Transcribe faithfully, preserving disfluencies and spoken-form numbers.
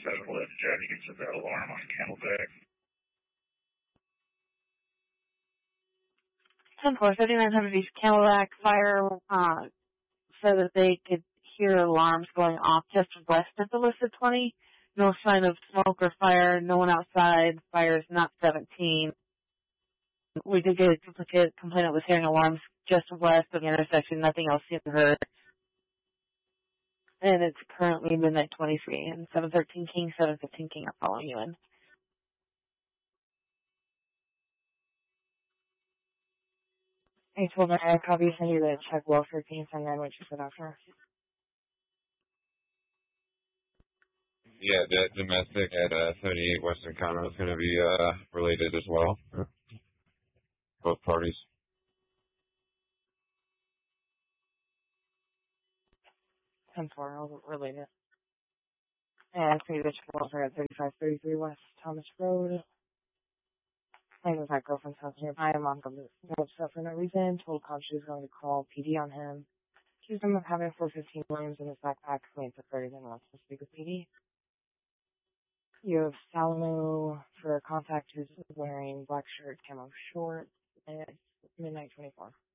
seven with Jack gets a bell alarm on Camelback. ten four, thirty-nine hundred East Camelback Fire, uh, so that they could hear alarms going off just west of the listed twenty. No sign of smoke or fire, no one outside, fire is not seventeen. We did get a duplicate complainant was hearing alarms just west of the intersection, nothing else seen or heard. And it's currently midnight twenty-three, and seven thirteen King, seven fifteen King are following you in. I told her I copy send you the check welfare. Can you send that what you said after? Yeah, the domestic at uh, seventy-eight Western Conroe is going to be uh, related as well. Both parties. ten four, I'll relate it. And I the check welfare at thirty-five thirty-three West Thomas Road. Playing with my girlfriend's house nearby. I'm on the upset for no reason. Told cop she was going to call P D on him. Accused him of having four fifteen Williams in his backpack. Claims the thirty and wants to speak with P D. You have Salamo for a contact who's wearing black shirt, camo short, and it's midnight twenty-four.